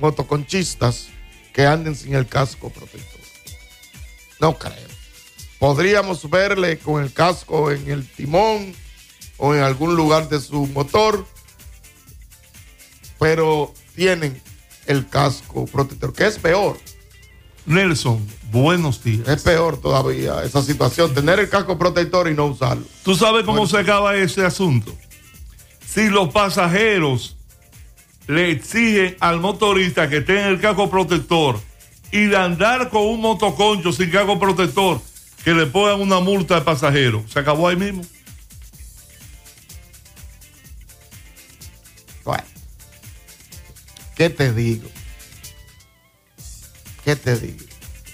motoconchistas que anden sin el casco protector. No creo. Podríamos verle con el casco en el timón o en algún lugar de su motor, pero tienen el casco protector, que es peor. Nelson, buenos días. Es peor todavía esa situación, tener el casco protector y no usarlo. ¿Tú sabes cómo se acaba ese asunto? Si los pasajeros le exigen al motorista que tenga el casco protector y de andar con un motoconcho sin casco protector, que le pongan una multa al pasajero, se acabó ahí mismo. Bueno, ¿qué te digo? ¿Qué te digo?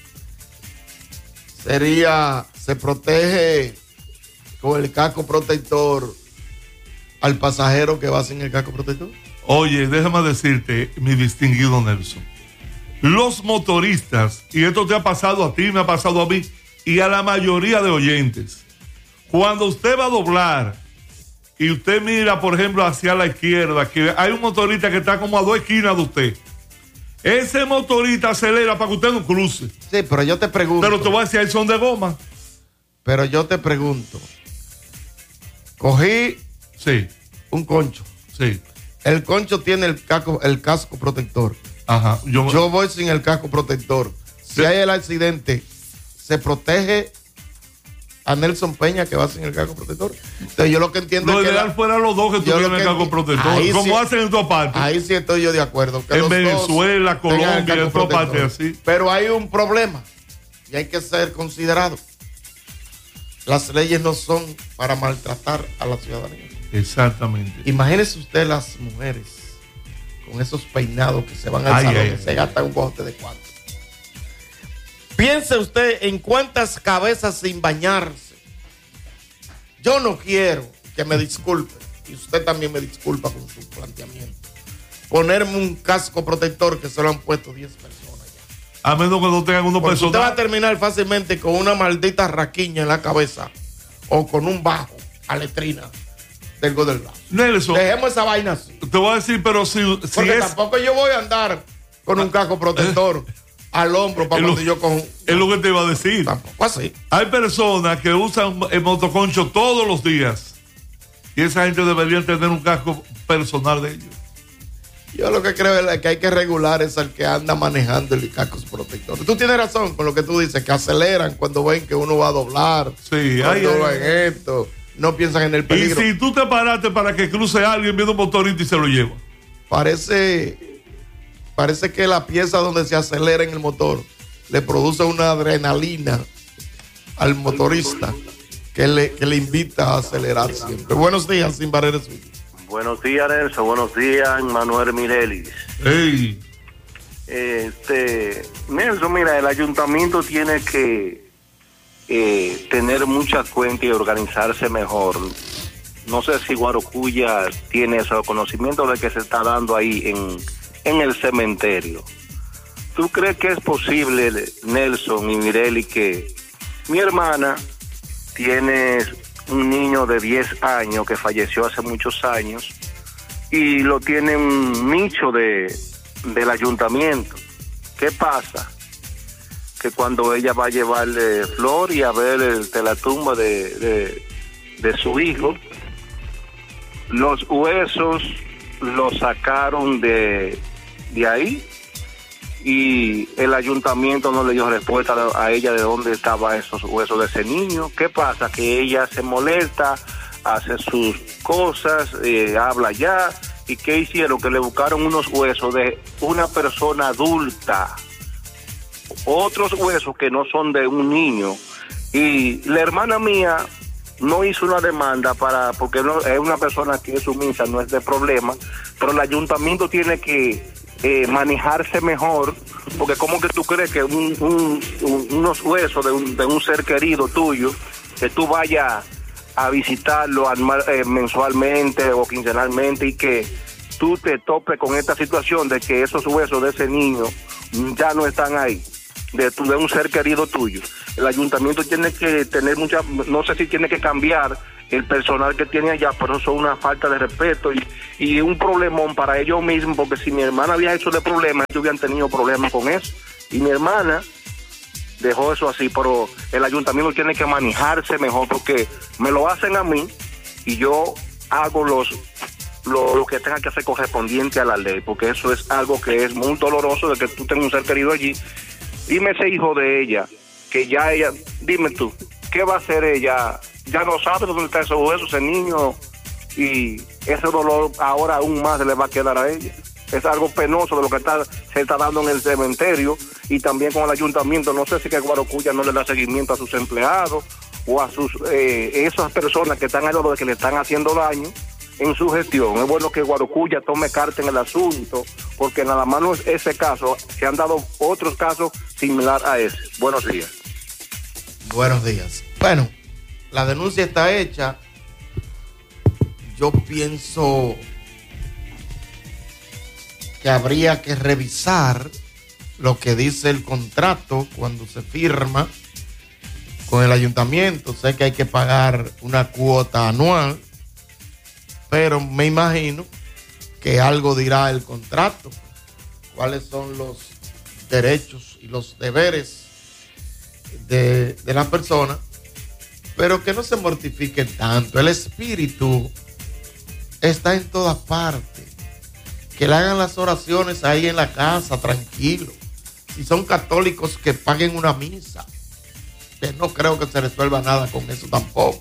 Se protege con el casco protector al pasajero que va sin el casco protector. Oye, déjame decirte, mi distinguido Nelson, los motoristas, y esto te ha pasado a ti, me ha pasado a mí y a la mayoría de oyentes, cuando usted va a doblar y usted mira, por ejemplo, hacia la izquierda, que hay un motorista que está como a 2 esquinas de usted, ese motorista acelera para que usted no cruce. Sí, pero yo te pregunto. Pero te voy a decir, ahí son de goma. Pero yo te pregunto. Cogí un concho. Sí. El concho tiene el casco protector. Ajá. Yo voy sin el casco protector. Si hay el accidente, ¿se protege a Nelson Peña que va sin el casco protector? Entonces yo lo que entiendo es que... Lo ideal fuera los dos que tuvieran el casco protector. ¿Cómo hacen en todas partes? Ahí sí estoy yo de acuerdo. Que en Venezuela, Colombia, en todas partes así. Pero hay un problema y hay que ser considerado. Las leyes no son para maltratar a la ciudadanía. Exactamente. Imagínese usted las mujeres con esos peinados que se van al salón, que se gastan un bote de cuarto. Piense usted en cuántas cabezas sin bañarse. Yo no quiero que me disculpe, y usted también me disculpa con su planteamiento, ponerme un casco protector que se lo han puesto 10 personas ya. A menos que no tengan uno personal. Usted va a terminar fácilmente con una maldita raquiña en la cabeza o con un bajo a letrina del Godelbach. Nelson, dejemos esa vaina así. Te voy a decir, pero porque tampoco yo voy a andar con un casco protector al hombro para cuando yo cojo. Es lo que te iba a decir. Tampoco así. Hay personas que usan el motoconcho todos los días y esa gente debería tener un casco personal de ellos. Yo lo que creo es que hay que regular es al que anda manejando el casco protector. Tú tienes razón con lo que tú dices, que aceleran cuando ven que uno va a doblar. Sí, cuando ven esto. No piensan en el peligro. Y si tú te paraste para que cruce alguien viendo un motorista y se lo lleva. Parece que la pieza donde se acelera en el motor le produce una adrenalina al motorista que le invita a acelerar siempre. Buenos días, Sin Barreras. Buenos días, Nelson. Buenos días, Manuel Mirelis. Hey. Nelson, mira, el ayuntamiento tiene que tener mucha cuenta y organizarse mejor. No sé si Guarocuya tiene ese conocimiento de que se está dando ahí en el cementerio. ¿Tú crees que es posible, Nelson y Mireli, que mi hermana tiene un niño de 10 años que falleció hace muchos años y lo tiene un nicho del ayuntamiento? ¿Qué pasa? Que cuando ella va a llevarle flor y a ver la tumba de su hijo, los huesos los sacaron de ahí y el ayuntamiento no le dio respuesta a ella de dónde estaban esos huesos de ese niño. ¿Qué pasa? Que ella se molesta, hace sus cosas, habla ya. ¿Y qué hicieron? Que le buscaron unos huesos de una persona adulta, otros huesos que no son de un niño. Y la hermana mía no hizo una demanda porque no, es una persona que es sumisa, no es de problema, pero el ayuntamiento tiene que manejarse mejor, porque como que tú crees que unos huesos de un ser querido tuyo, que tú vayas a visitarlo mensualmente o quincenalmente y que tú te topes con esta situación de que esos huesos de ese niño ya no están ahí, de un ser querido tuyo. El ayuntamiento tiene que tener no sé si tiene que cambiar el personal que tiene allá, por eso son una falta de respeto y un problemón para ellos mismos, porque si mi hermana había hecho de problemas, ellos hubieran tenido problemas con eso, y mi hermana dejó eso así, pero el ayuntamiento tiene que manejarse mejor, porque me lo hacen a mí y yo hago lo que tenga que hacer correspondiente a la ley, porque eso es algo que es muy doloroso, de que tú tengas un ser querido allí. Dime ese hijo de ella, que ya ella, dime tú, ¿qué va a hacer ella? Ya no sabe dónde está ese hueso, ese niño, y ese dolor ahora aún más se le va a quedar a ella. Es algo penoso de lo que se está dando en el cementerio y también con el ayuntamiento. No sé si que Guarocuya no le da seguimiento a sus empleados o a sus esas personas que están al lado de que le están haciendo daño en su gestión. Es bueno que Guarocuya tome carta en el asunto, porque nada más no es ese caso, se han dado otros casos similares a ese. Buenos días. Buenos días. Bueno, la denuncia está hecha. Yo pienso que habría que revisar lo que dice el contrato cuando se firma con el ayuntamiento. Sé que hay que pagar una cuota anual, pero me imagino que algo dirá el contrato, cuáles son los derechos y los deberes de la persona, pero que no se mortifique tanto. El espíritu está en todas partes. Que le hagan las oraciones ahí en la casa, tranquilo. Si son católicos, que paguen una misa. Que no creo que se resuelva nada con eso tampoco.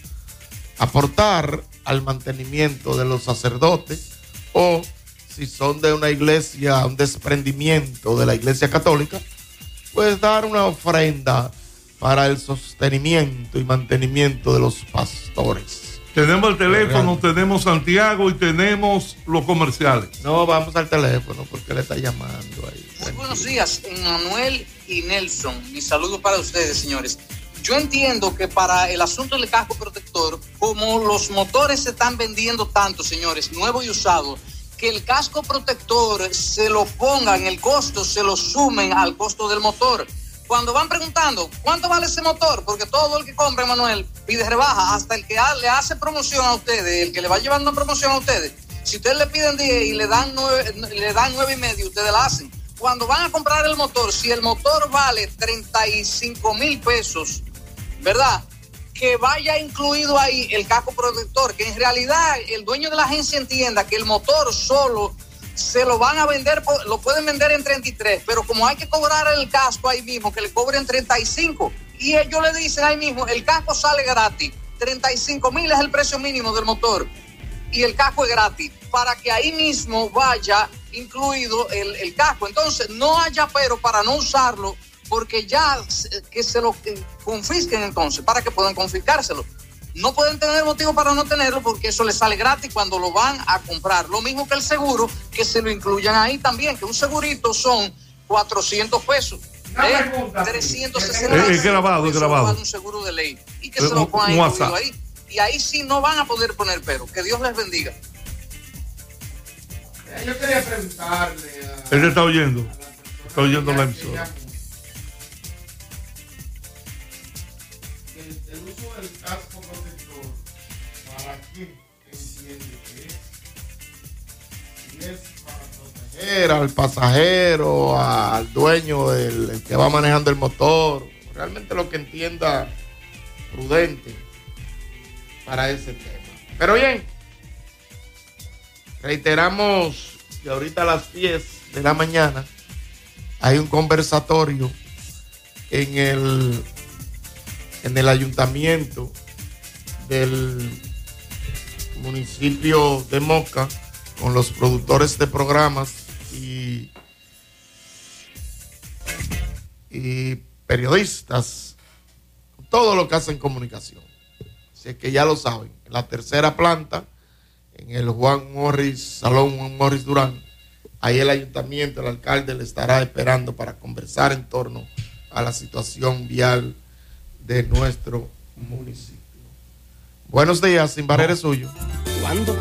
Aportar al mantenimiento de los sacerdotes, o si son de una iglesia, un desprendimiento de la iglesia católica, pues dar una ofrenda para el sostenimiento y mantenimiento de los pastores. Tenemos el teléfono, tenemos Santiago y tenemos los comerciales. No, vamos al teléfono porque le está llamando ahí. Muy buenos días, Manuel y Nelson. Mi saludo para ustedes, señores. Yo entiendo que para el asunto del casco protector, como los motores se están vendiendo tanto, señores, nuevo y usado, que el casco protector se lo pongan, el costo se lo sumen al costo del motor. Cuando van preguntando, ¿cuánto vale ese motor? Porque todo el que compra, Manuel, pide rebaja, hasta el que le hace promoción a ustedes, el que le va llevando promoción a ustedes. Si ustedes le piden 10 y le dan 9.5, ustedes la hacen. Cuando van a comprar el motor, si el motor vale 35,000 pesos, ¿verdad? Que vaya incluido ahí el casco protector, que en realidad el dueño de la agencia entienda que el motor solo se lo van a vender, lo pueden vender en 33, pero como hay que cobrar el casco ahí mismo, que le cobren 35, y ellos le dicen ahí mismo, el casco sale gratis, 35,000 es el precio mínimo del motor, y el casco es gratis, para que ahí mismo vaya incluido el casco. Entonces no haya pero para no usarlo, porque ya que se lo confisquen entonces, para que puedan confiscárselo. No pueden tener motivo para no tenerlo, porque eso les sale gratis cuando lo van a comprar. Lo mismo que el seguro, que se lo incluyan ahí también, que un segurito son 400 pesos. 360 es grabado. Un seguro de ley. Y que se lo pongan incluido ahí. Y ahí sí no van a poder poner pero. Que Dios les bendiga. Yo quería preguntarle a... Él está oyendo. Está oyendo la emisora. El uso del casco protector, ¿para qué entiende que es? Si es para proteger al pasajero, al dueño del que va manejando el motor, realmente lo que entienda prudente para ese tema. Pero bien, reiteramos que ahorita a las 10 de la mañana hay un conversatorio en el ayuntamiento del municipio de Moca con los productores de programas y periodistas, todo lo que hacen comunicación. Así es que ya lo saben, en la tercera planta, en el Salón Juan Morris Durán, ahí el ayuntamiento, el alcalde le estará esperando para conversar en torno a la situación vial de nuestro municipio. Buenos días, Sin Barrera es suyo.